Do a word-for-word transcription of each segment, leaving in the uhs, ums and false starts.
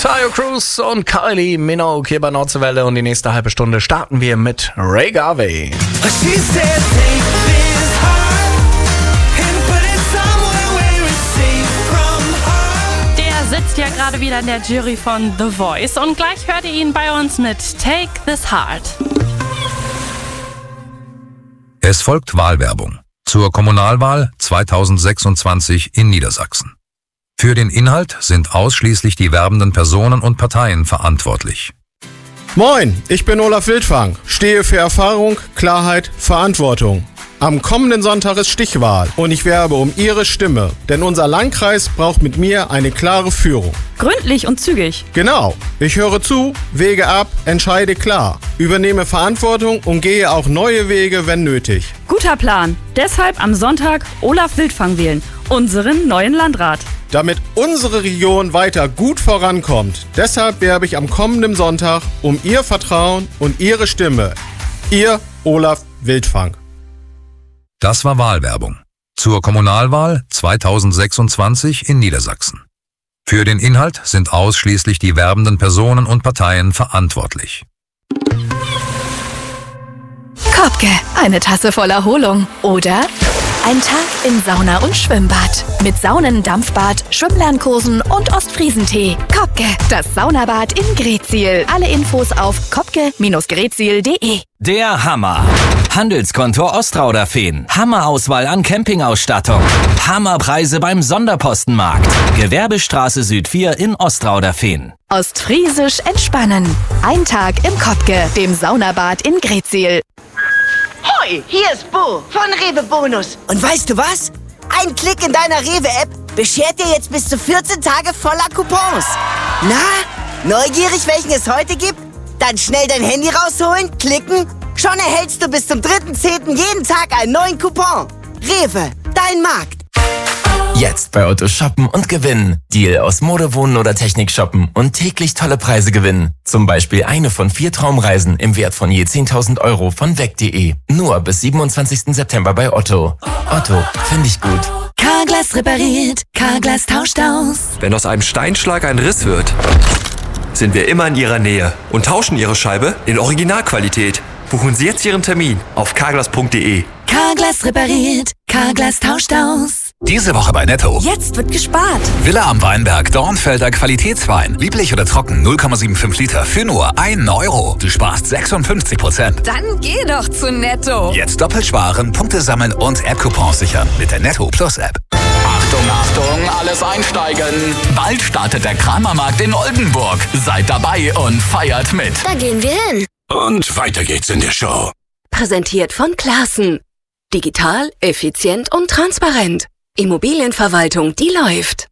Tayo Cruz und Kylie Minogue hier bei Nordseewelle und die nächste halbe Stunde starten wir mit Ray Garvey. Der sitzt ja gerade wieder in der Jury von The Voice und gleich hört ihr ihn bei uns mit Take This Heart. Es folgt Wahlwerbung zur Kommunalwahl zweitausendsechsundzwanzig in Niedersachsen. Für den Inhalt sind ausschließlich die werbenden Personen und Parteien verantwortlich. Moin, ich bin Olaf Wildfang, stehe für Erfahrung, Klarheit, Verantwortung. Am kommenden Sonntag ist Stichwahl und ich werbe um Ihre Stimme, denn unser Landkreis braucht mit mir eine klare Führung. Gründlich und zügig. Genau, ich höre zu, wege ab, entscheide klar, übernehme Verantwortung und gehe auch neue Wege, wenn nötig. Guter Plan. Deshalb am Sonntag Olaf Wildfang wählen, unseren neuen Landrat. Damit unsere Region weiter gut vorankommt, deshalb werbe ich am kommenden Sonntag um Ihr Vertrauen und Ihre Stimme. Ihr Olaf Wildfang. Das war Wahlwerbung zur Kommunalwahl zweitausendsechsundzwanzig in Niedersachsen. Für den Inhalt sind ausschließlich die werbenden Personen und Parteien verantwortlich. Kopke, eine Tasse voll Erholung. Oder ein Tag in Sauna und Schwimmbad. Mit Saunen, Dampfbad, Schwimmlernkursen und Ostfriesentee. Kopke, das Saunabad in Greetsiel. Alle Infos auf kopke Greetsiel punkt de. Der Hammer. Handelskontor Ostrauderfehn. Hammerauswahl an Campingausstattung. Hammerpreise beim Sonderpostenmarkt. Gewerbestraße Süd vier in Ostrauderfehn. Ostfriesisch entspannen. Ein Tag im Kopke, dem Saunabad in Greetsiel. Hoi, hier ist Bo von Rewe Bonus. Und weißt du was? Ein Klick in deiner Rewe-App beschert dir jetzt bis zu vierzehn Tage voller Coupons. Na, neugierig, welchen es heute gibt? Dann schnell dein Handy rausholen, klicken. Schon erhältst du bis zum dritten zehnten jeden Tag einen neuen Coupon. Rewe, dein Markt. Jetzt bei Otto shoppen und gewinnen. Deal aus Mode, Wohnen oder Technik shoppen und täglich tolle Preise gewinnen. Zum Beispiel eine von vier Traumreisen im Wert von je zehntausend Euro von weg punkt de. Nur bis siebenundzwanzigsten September bei Otto. Otto, finde ich gut. Carglass repariert, Carglass tauscht aus. Wenn aus einem Steinschlag ein Riss wird, sind wir immer in Ihrer Nähe und tauschen Ihre Scheibe in Originalqualität. Buchen Sie jetzt Ihren Termin auf carglass punkt de. Carglass repariert, Carglass tauscht aus. Diese Woche bei Netto. Jetzt wird gespart. Villa am Weinberg, Dornfelder Qualitätswein. Lieblich oder trocken, null Komma fünfundsiebzig Liter für nur einen Euro. Du sparst sechsundfünfzig Prozent. Dann geh doch zu Netto. Jetzt doppelt sparen, Punkte sammeln und App-Coupons sichern mit der Netto Plus App. Achtung, Achtung, alles einsteigen. Bald startet der Kramermarkt in Oldenburg. Seid dabei und feiert mit. Da gehen wir hin. Und weiter geht's in der Show. Präsentiert von Classen. Digital, effizient und transparent. Immobilienverwaltung, die läuft.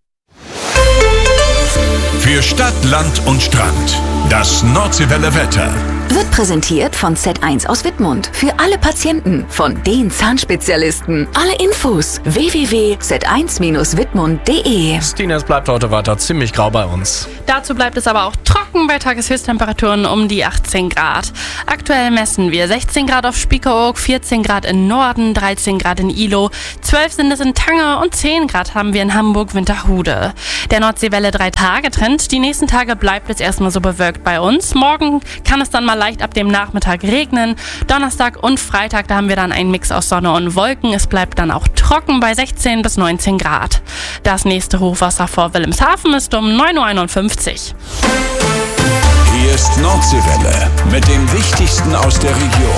Für Stadt, Land und Strand. Das Nordseewelle Wetter. Wird präsentiert von Z eins aus Wittmund. Für alle Patienten von den Zahnspezialisten. Alle Infos w w w punkt z eins wittmund punkt de. Stina, es bleibt heute weiter ziemlich grau bei uns. Dazu bleibt es aber auch trocken bei Tageshöchsttemperaturen um die achtzehn Grad. Aktuell messen wir sechzehn Grad auf Spiekeroog, vierzehn Grad in Norden, dreizehn Grad in Ihlow, zwölf sind es in Tanger und zehn Grad haben wir in Hamburg-Winterhude. Der Nordseewelle drei Tage Trend. Die nächsten Tage bleibt es erstmal so bewölkt bei uns. Morgen kann es dann mal leicht ab dem Nachmittag regnen. Donnerstag und Freitag, da haben wir dann einen Mix aus Sonne und Wolken. Es bleibt dann auch trocken bei sechzehn bis neunzehn Grad. Das nächste Hochwasser vor Wilhelmshaven ist um neun Uhr einundfünfzig. Hier ist Nordseewelle mit dem Wichtigsten aus der Region.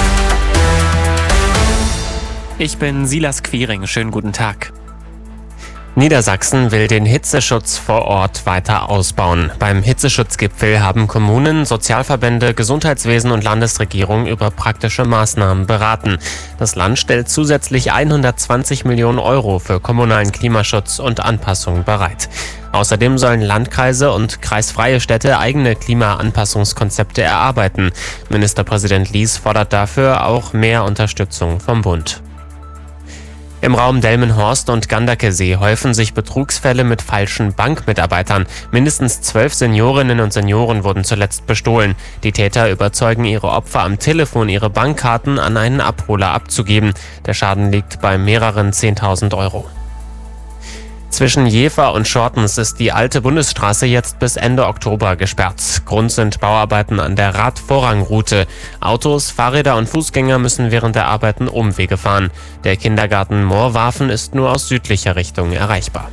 Ich bin Silas Quiring. Schönen guten Tag. Niedersachsen will den Hitzeschutz vor Ort weiter ausbauen. Beim Hitzeschutzgipfel haben Kommunen, Sozialverbände, Gesundheitswesen und Landesregierung über praktische Maßnahmen beraten. Das Land stellt zusätzlich hundertzwanzig Millionen Euro für kommunalen Klimaschutz und Anpassung bereit. Außerdem sollen Landkreise und kreisfreie Städte eigene Klimaanpassungskonzepte erarbeiten. Ministerpräsident Lies fordert dafür auch mehr Unterstützung vom Bund. Im Raum Delmenhorst und Ganderkesee häufen sich Betrugsfälle mit falschen Bankmitarbeitern. Mindestens zwölf Seniorinnen und Senioren wurden zuletzt bestohlen. Die Täter überzeugen ihre Opfer am Telefon, ihre Bankkarten an einen Abholer abzugeben. Der Schaden liegt bei mehreren zehntausend Euro. Zwischen Jever und Schortens ist die alte Bundesstraße jetzt bis Ende Oktober gesperrt. Grund sind Bauarbeiten an der Radvorrangroute. Autos, Fahrräder und Fußgänger müssen während der Arbeiten Umwege fahren. Der Kindergarten Moorwafen ist nur aus südlicher Richtung erreichbar.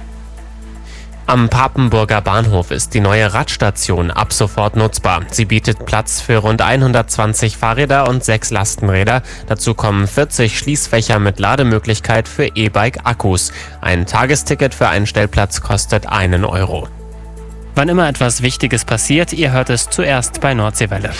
Am Papenburger Bahnhof ist die neue Radstation ab sofort nutzbar. Sie bietet Platz für rund hundertzwanzig Fahrräder und sechs Lastenräder. Dazu kommen vierzig Schließfächer mit Lademöglichkeit für E-Bike-Akkus. Ein Tagesticket für einen Stellplatz kostet einen Euro. Wann immer etwas Wichtiges passiert, ihr hört es zuerst bei Nordseewelle.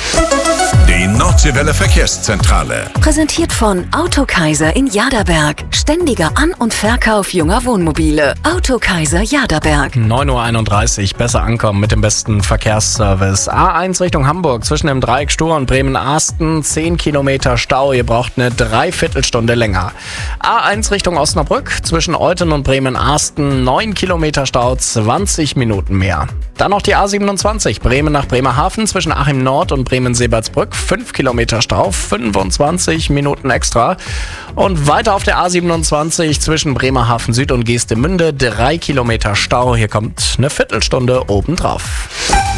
Die Nordseewelle Verkehrszentrale. Präsentiert von Autokaiser in Jaderberg. Ständiger An- und Verkauf junger Wohnmobile. Autokaiser Jaderberg. neun Uhr einunddreißig, besser ankommen mit dem besten Verkehrsservice. A eins Richtung Hamburg, zwischen dem Dreieck Stur und Bremen-Arsten, zehn Kilometer Stau, ihr braucht eine Dreiviertelstunde länger. A eins Richtung Osnabrück, zwischen Olten und Bremen-Arsten, neun Kilometer Stau, zwanzig Minuten mehr. Dann noch die A siebenundzwanzig, Bremen nach Bremerhaven, zwischen Achim Nord und Bremen-Seebertsbrück, fünf Kilometer Stau, fünfundzwanzig Minuten extra. Und weiter auf der A siebenundzwanzig zwischen Bremerhaven Süd und Geestemünde, drei Kilometer Stau. Hier kommt eine Viertelstunde obendrauf.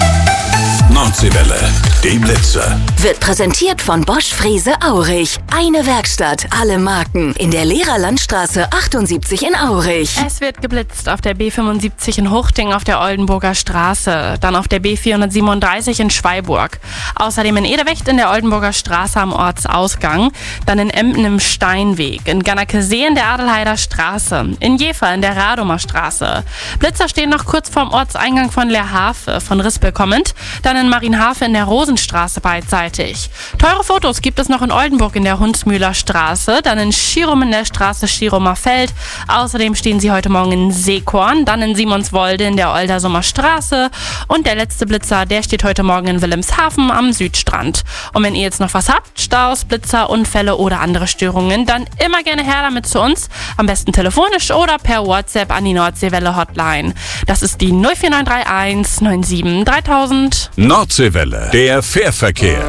Nordseewelle, die Blitzer. Wird präsentiert von Bosch Frese Aurich. Eine Werkstatt, alle Marken. In der Lehrerlandstraße achtundsiebzig in Aurich. Es wird geblitzt auf der B fünfundsiebzig in Huchting auf der Oldenburger Straße. Dann auf der B vierhundertsiebenunddreißig in Schweiburg. Außerdem in Edewecht in der Oldenburger Straße am Ortsausgang. Dann in Emden im Steinweg. In Gannakesee in der Adelheider Straße. In Jever in der Radomer Straße. Blitzer stehen noch kurz vorm Ortseingang von Leerhafe von Rispel kommend. Dann in Marienhafe in der Rosenstraße beidseitig. Teure Fotos gibt es noch in Oldenburg in der Hundsmühler Straße, dann in Schirum in der Straße Schirumer Feld. Außerdem stehen sie heute Morgen in Seekorn, dann in Simonswolde in der Oldersummer Straße. Und der letzte Blitzer, der steht heute Morgen in Wilhelmshaven am Südstrand. Und wenn ihr jetzt noch was habt, Staus, Blitzer, Unfälle oder andere Störungen, dann immer gerne her damit zu uns. Am besten telefonisch oder per WhatsApp an die Nordseewelle Hotline. Das ist die null vier neun drei eins neun sieben dreitausend. Nordseewelle, der Fährverkehr.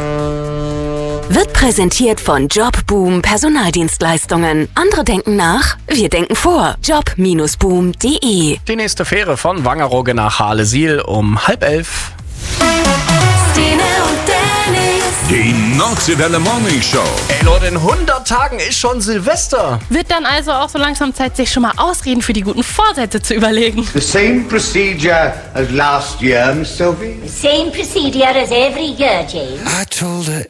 Wird präsentiert von Jobboom Personaldienstleistungen. Andere denken nach, wir denken vor. job Bindestrich boom Punkt de. Die nächste Fähre von Wangerooge nach Hahlesiel um halb elf. Die Nordseewelle Morning Show. Ey Leute, in hundert Tagen ist schon Silvester. Wird dann also auch so langsam Zeit, sich schon mal Ausreden für die guten Vorsätze zu überlegen. The same procedure as last year, Miss Sophie? The same procedure as every year, James. I told her